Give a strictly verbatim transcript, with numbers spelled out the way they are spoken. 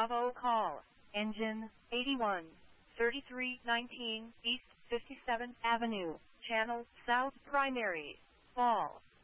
Bravo call, engine, eighty-one, thirty-three nineteen East fifty-seventh Avenue, Channel, South Primary, Fall.